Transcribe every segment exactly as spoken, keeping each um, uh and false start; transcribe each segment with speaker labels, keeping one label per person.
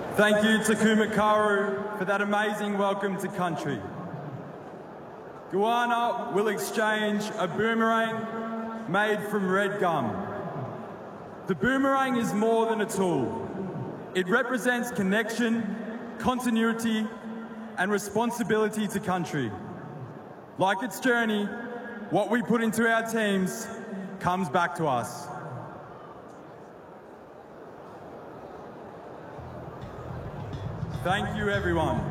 Speaker 1: Thank you to Kumakaru for that amazing welcome to country. Goanna will exchange a boomerang made from red gum. The boomerang is more than a tool. It represents connection, continuity, and responsibility to country. Like its journey, what we put into our teams comes back to us. Thank you, everyone.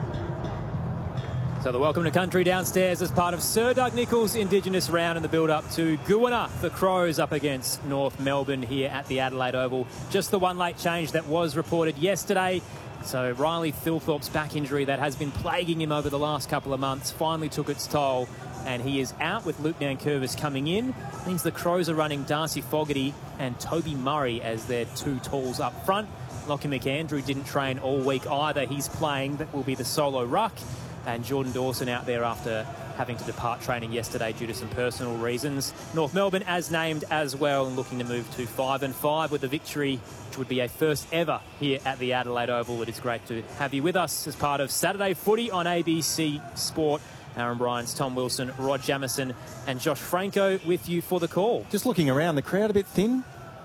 Speaker 2: So the welcome to country downstairs as part of Sir Doug Nicholls' Indigenous round in the build-up to Goanna. The Crows up against North Melbourne here at the Adelaide Oval. Just the one late change that was reported yesterday. So Riley Thilthorpe's back injury that has been plaguing him over the last couple of months finally took its toll, and he is out with Luke Nankervis coming in. Means the Crows are running Darcy Fogarty and Toby Murray as their two tools up front. Lockie McAndrew didn't train all week either. He's playing. That will be the solo ruck. And Jordan Dawson out there after having to depart training yesterday due to some personal reasons. North Melbourne as named as well, and looking to move to five and five with a victory, which would be a first ever here at the Adelaide Oval. It is great to have you with us as part of Saturday Footy on A B C Sport. Aaron Bryans, Tom Wilson, Rod Jamieson and Josh Franco with you for the call.
Speaker 3: Just looking around, the crowd a bit thin.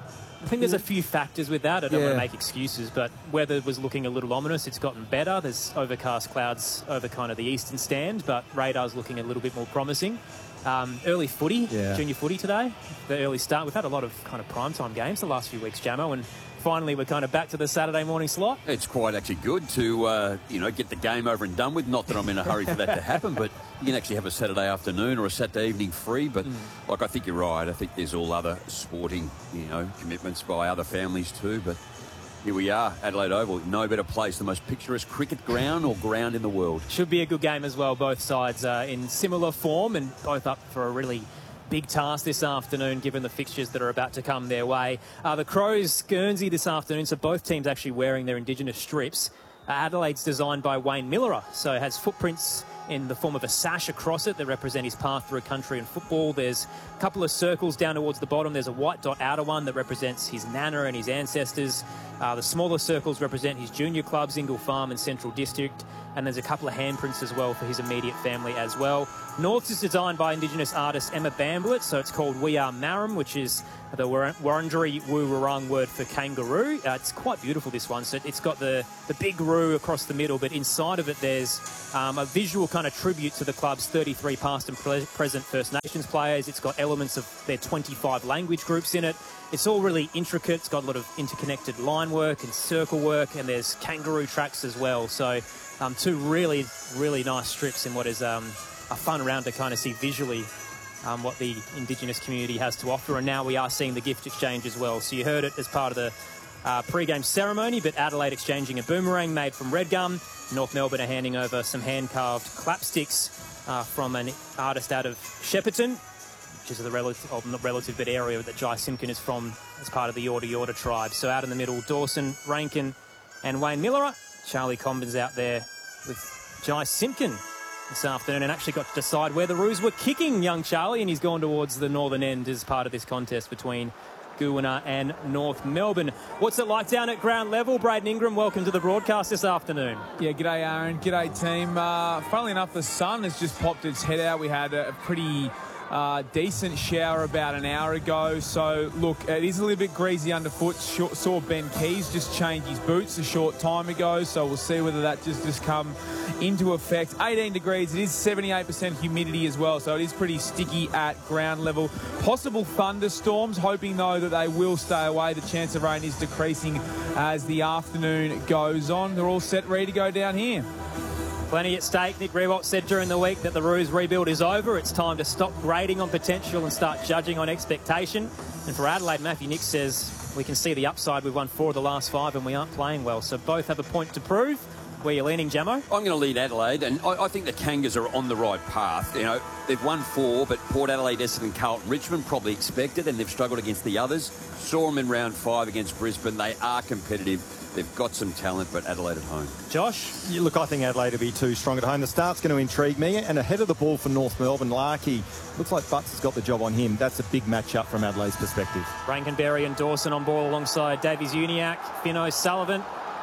Speaker 2: I think there's a few factors with that. I don't
Speaker 3: yeah.
Speaker 2: want to make excuses, but weather was looking a little ominous. It's gotten better. There's overcast clouds over kind of the eastern stand, but radar's looking a little bit more promising. Um, early footy,
Speaker 3: yeah.
Speaker 2: junior footy today, the early start. We've had a lot of kind of primetime games the last few weeks, Jamo, and finally we're kind of back to the Saturday morning slot.
Speaker 4: It's quite actually good to, uh, you know, get the game over and done with. Not that I'm in a hurry for that to happen, but you can actually have a Saturday afternoon or a Saturday evening free. But, mm. like, I think you're right. I think there's all other sporting, you know, commitments by other families too. But here we are, Adelaide Oval. No better place, the most picturesque cricket ground or ground in the world. Should
Speaker 2: be a good game as well. Both sides uh, in similar form and both up for a really big task this afternoon, given the fixtures that are about to come their way. Uh, the Crows, Guernsey this afternoon, so both teams actually wearing their Indigenous strips. Uh, Adelaide's designed by Wayne Millerer, so it has footprints in the form of a sash across it that represent his path through country and football. There's a couple of circles down towards the bottom. There's a white dot outer one that represents his nana and his ancestors. Uh, the smaller circles represent his junior clubs, Ingle Farm and Central District. And there's a couple of handprints as well for his immediate family as well. North's is designed by Indigenous artist Emma Bamblett, so it's called We Are Marram, which is the Wurundjeri Woiwurrung word for kangaroo. Uh, it's quite beautiful, this one. So it's got the, the big roo across the middle, but inside of it there's um, a visual kind of tribute to the club's thirty-three past and pre present First Nations players. It's got elements of their twenty-five language groups in it. It's all really intricate. It's got a lot of interconnected line work and circle work, and there's kangaroo tracks as well. So um, two really, really nice strips in what is um, a fun round to kind of see visually um, what the Indigenous community has to offer. And now we are seeing the gift exchange as well. So you heard it as part of the uh, pre-game ceremony, but Adelaide exchanging a boomerang made from red gum. North Melbourne are handing over some hand-carved clapsticks uh, from an artist out of Shepparton, which is the relative, oh, not relative, but area that Jai Simpkin is from as part of the Yorta Yorta tribe. So out in the middle, Dawson, Rankin and Wayne Millerer. Charlie Combin's out there with Jai Simpkin this afternoon and actually got to decide where the Roos were kicking, young Charlie, and he's gone towards the northern end as part of this contest between Goanna and North Melbourne. What's it like down at ground level? Braden Ingram, welcome to the broadcast this afternoon.
Speaker 5: Yeah, g'day Aaron, g'day team. Uh, funnily enough, the sun has just popped its head out. We had a, a pretty uh, decent shower about an hour ago. So, look, it is a little bit greasy underfoot. Short, saw Ben Keys just change his boots a short time ago, so we'll see whether that just, just come into effect. eighteen degrees, it is seventy-eight percent humidity as well, so it is pretty sticky at ground level. Possible thunderstorms, hoping though that they will stay away. The chance of rain is decreasing as the afternoon goes on. They're all set, ready to go down here.
Speaker 2: Plenty at stake. Nick Rewalt said during the week that the Roos rebuild is over. It's time to stop grading on potential and start judging on expectation. And for Adelaide, Matthew Nick says we can see the upside. We've won four of the last five and we aren't playing well. So both have a point to prove. Where are you leaning, Jamo?
Speaker 4: I'm going to lead Adelaide, and I, I think the Kangas are on the right path. You know, they've won four, but Port Adelaide, Essendon, Carlton, Richmond probably expected, and they've struggled against the others. Saw them in round five against Brisbane. They are competitive. They've got some talent, but Adelaide at home.
Speaker 2: Josh?
Speaker 3: Yeah, look, I think Adelaide will be too strong at home. The start's going to intrigue me, and ahead of the ball for North Melbourne, Larkey. Looks like Butts has got the job on him. That's a big matchup from Adelaide's perspective.
Speaker 2: Rankenberry and Dawson on ball alongside Davies Uniacke, Finn O'Sullivan.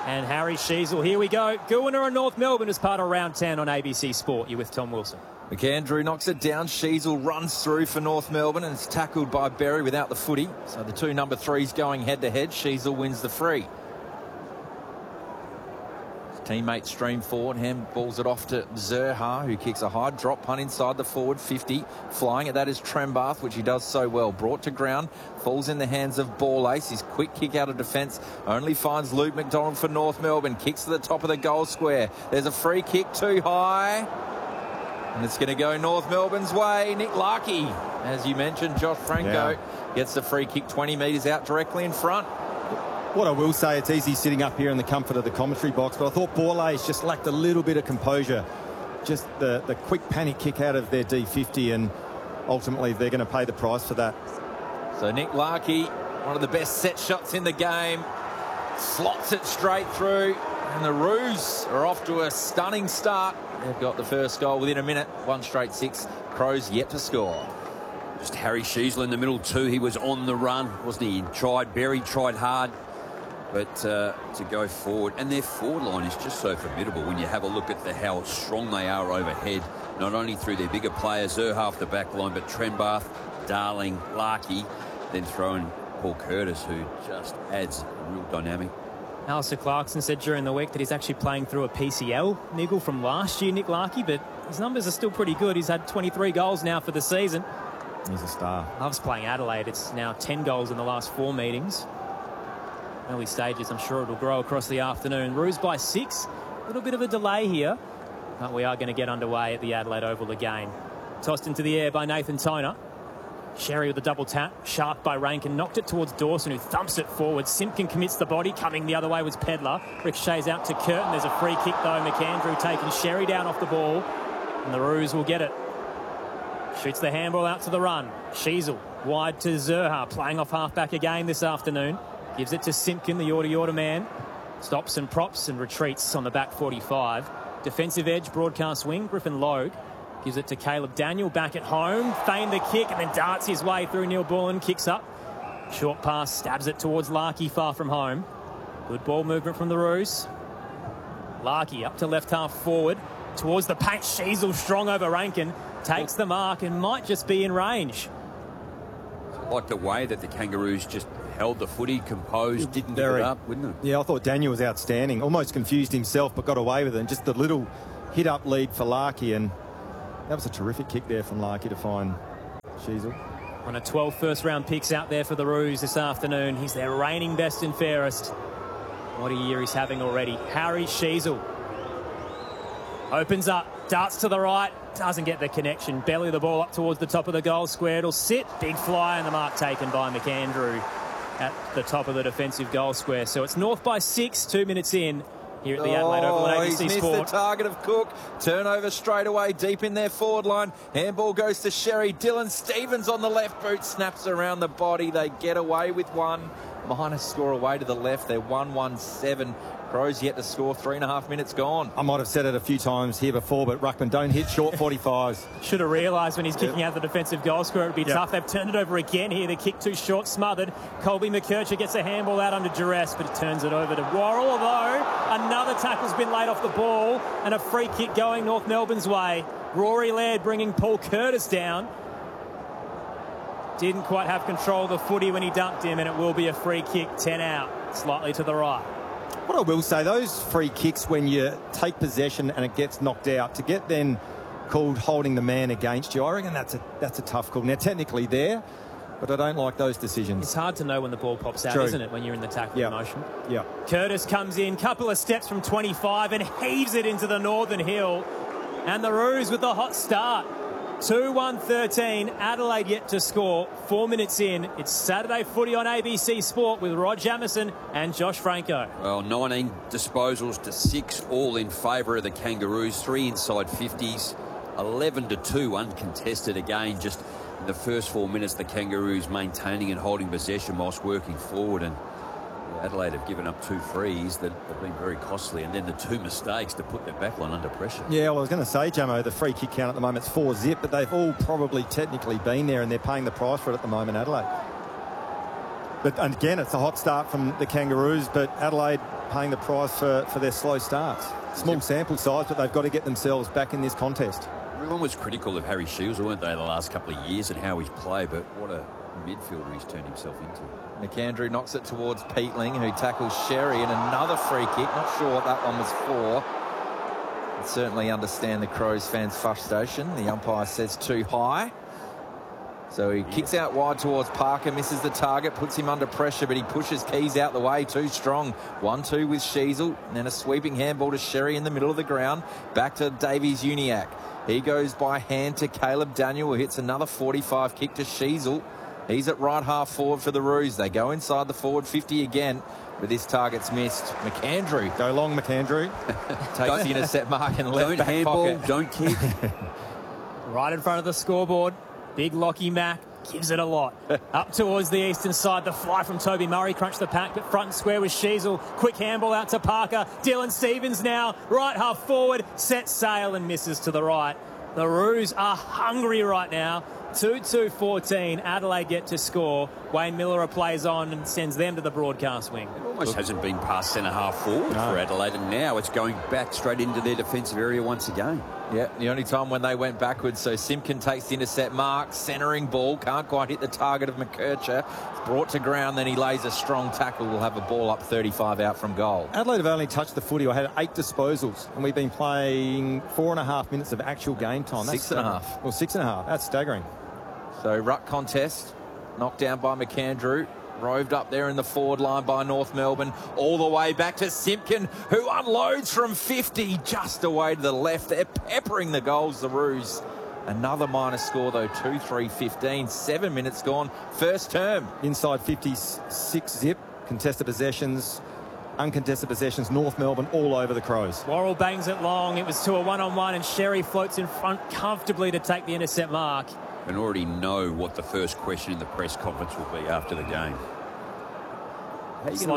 Speaker 2: and Harry Sheasel. Here we go. Gooners and North Melbourne as part of round ten on A B C Sport. You're with Tom Wilson.
Speaker 6: McAndrew knocks it down. Sheasel runs through for North Melbourne and it's tackled by Berry without the footy. So the two number threes going head-to-head. Sheasel wins the free. His teammate stream forward. Handballs it off to Zerha, who kicks a high drop punt inside the forward fifty. Flying it, that is Trembath, which he does so well. Brought to ground. Falls in the hands of Ball-Ace. His quick kick out of defence only finds Luke McDonald for North Melbourne. Kicks to the top of the goal square. There's a free kick too high. And it's going to go North Melbourne's way. Nick Larkey, as you mentioned, Josh Franco
Speaker 3: Yeah.
Speaker 6: gets the free kick twenty metres out directly in front.
Speaker 3: What I will say, it's easy sitting up here in the comfort of the commentary box, but I thought Borlase just lacked a little bit of composure. Just the, the quick panic kick out of their D fifty, and ultimately they're going to pay the price for that.
Speaker 6: So Nick Larkey, one of the best set shots in the game, slots it straight through, and the Roos are off to a stunning start. They've got the first goal within a minute, one straight six. Crows yet to score.
Speaker 4: Just Harry Sheasel in the middle too. He was on the run, wasn't he? He tried, Berry tried hard, but uh, to go forward. And their forward line is just so formidable when you have a look at the how strong they are overhead, not only through their bigger players, Zerha off the back line, but Trembath, Darling, Larkey, then throw in Paul Curtis, who just adds real dynamic.
Speaker 2: Alistair Clarkson said during the week that he's actually playing through a P C L niggle from last year, Nick Larkey, but his numbers are still pretty good. He's had twenty-three goals now for the season.
Speaker 3: He's a star.
Speaker 2: Loves playing Adelaide. It's now ten goals in the last four meetings. Early stages, I'm sure it'll grow across the afternoon. Roos by six. A little bit of a delay here, but we are going to get underway at the Adelaide Oval again. Tossed into the air by Nathan Toner. Sherry with a double tap. Sharp by Rankin. Knocked it towards Dawson, who thumps it forward. Simpkin commits the body. Coming the other way was Pedler. Ricochets out to Curtin. There's a free kick, though. McAndrew taking Sherry down off the ball. And the Roos will get it. Shoots the handball out to the run. Sheasel wide to Zerha. Playing off half-back again this afternoon. Gives it to Simpkin, the Yorta-Yorta man. Stops and props and retreats on the back forty-five. Defensive edge, broadcast wing. Griffin Logue. Gives it to Caleb Daniel back at home. Feigned the kick and then darts his way through Neil Bullen. Kicks up. Short pass, stabs it towards Larkey far from home. Good ball movement from the Roos. Larkey up to left half forward. Towards the paint. Sheasel strong over Rankin. Takes the mark and might just be in range.
Speaker 4: I like the way that the Kangaroos just held the footy, composed, didn't give
Speaker 3: Very.
Speaker 4: it up, wouldn't it?
Speaker 3: Yeah, I thought Daniel was outstanding. Almost confused himself, but got away with it. And just the little hit-up lead for Larkey, and that was a terrific kick there from Larkey to find Sheasel.
Speaker 2: On a twelve first-round picks out there for the Roos this afternoon. He's their reigning best and fairest. What a year he's having already. Harry Sheasel opens up, darts to the right, doesn't get the connection. Belly the ball up towards the top of the goal square. It'll sit. Big fly, and the mark taken by McAndrew at the top of the defensive goal square. So it's North by six, two minutes in here at the Adelaide Oval on A B C
Speaker 6: he's
Speaker 2: Sport.
Speaker 6: missed the target of Cook. Turnover straight away deep in their forward line. Handball goes to Sherry. Dylan Stevens on the left boot. Snaps around the body. They get away with one. Minus score away to the left. They're one one seven. Crows yet to score. Three and a half minutes gone.
Speaker 3: I might have said it a few times here before, but Ruckman, don't hit short forty-fives.
Speaker 2: Should have realised when he's kicking
Speaker 3: Yep.
Speaker 2: out the defensive goal square it'd be
Speaker 3: Yep.
Speaker 2: tough. They've turned it over again here. The kick too short, smothered. Colby McKercher gets a handball out under duress, but it turns it over to Worrell, although another tackle's been laid off the ball and a free kick going North Melbourne's way. Rory Laird bringing Paul Curtis down. Didn't quite have control of the footy when he dumped him, and it will be a free kick, ten out, slightly to the right.
Speaker 3: What I will say, those free kicks when you take possession and it gets knocked out, to get then called holding the man against you, I reckon that's a that's a tough call. Now, technically there, but I don't like those decisions.
Speaker 2: It's hard to know when the ball pops out,
Speaker 3: True.
Speaker 2: isn't it, when you're in the tackle
Speaker 3: Yeah.
Speaker 2: motion?
Speaker 3: Yeah.
Speaker 2: Curtis comes in, couple of steps from twenty-five and heaves it into the northern hill. And the Roos with the hot start. two one thirteen, Adelaide yet to score. Four minutes in. It's Saturday footy on A B C Sport with Rod Jamieson and Josh Franco.
Speaker 4: Well, nineteen disposals to six, all in favour of the Kangaroos. Three inside fifties, eleven to two uncontested again. Just in the first four minutes, the Kangaroos maintaining and holding possession whilst working forward. And Adelaide have given up two frees that have been very costly, and then the two mistakes to put their backline under pressure.
Speaker 3: Yeah, well, I was going to say, Jamo, the free kick count at the moment is four zip, but they've all probably technically been there and they're paying the price for it at the moment, Adelaide. But and again, it's a hot start from the Kangaroos, but Adelaide paying the price for, for their slow starts. Small sample size, but they've got to get themselves back in this contest.
Speaker 4: Everyone was critical of Harry Shields, weren't they, the last couple of years and how he's played, but what a midfielder he's turned himself into.
Speaker 6: McAndrew knocks it towards Peatling, who tackles Sherry, and another free kick. Not sure what that one was for. I certainly understand the Crows fans' frustration. The umpire says too high. So he kicks out wide towards Parker, misses the target, puts him under pressure, but he pushes Keys out the way, too strong. one two with Sheasel, and then a sweeping handball to Sherry in the middle of the ground. Back to Davies Uniacke. He goes by hand to Caleb Daniel, who hits another forty-five kick to Sheasel. He's at right half forward for the Roos. They go inside the forward fifty again, but this target's missed. McAndrew.
Speaker 3: Go long, McAndrew.
Speaker 6: Takes the intercept mark and left
Speaker 4: Don't
Speaker 6: back
Speaker 4: handball,
Speaker 6: pocket.
Speaker 4: don't kick.
Speaker 2: Right in front of the scoreboard. Big Lockie Mack gives it a lot. Up towards the eastern side, the fly from Toby Murray crunched the pack, but front and square with Sheasel. Quick handball out to Parker. Dylan Stevens now, right half forward, sets sail and misses to the right. The Roos are hungry right now. two two fourteen, Adelaide get to score. Wayne Miller plays on and sends them to the broadcast wing.
Speaker 4: It almost hasn't been past centre half forward
Speaker 3: No.
Speaker 4: for Adelaide, and now it's going back straight into their defensive area once again.
Speaker 6: Yeah, the only time when they went backwards. So Simpkin takes the intercept mark, centering ball, can't quite hit the target of McKercher. It's brought to ground, then he lays a strong tackle. We'll have a ball up thirty-five out from goal.
Speaker 3: Adelaide have only touched the footy. I had eight disposals, and we've been playing four and a half minutes of actual game time. That's
Speaker 6: Six and a
Speaker 3: staggering.
Speaker 6: half.
Speaker 3: Well, six and a half. That's staggering.
Speaker 6: So ruck contest, knocked down by McAndrew. Roved up there in the forward line by North Melbourne. All the way back to Simpkin, who unloads from fifty, just away to the left. They're peppering the goals, the Roos. Another minus score, though, two three fifteen. Seven minutes gone. First term.
Speaker 3: Inside fifty-six zip. Contested possessions. Uncontested possessions. North Melbourne all over the Crows.
Speaker 2: Worrell bangs it long. It was to a one-on-one, and Sherry floats in front comfortably to take the intercept mark.
Speaker 4: And already know what the first question in the press conference will be after the game. How are you going to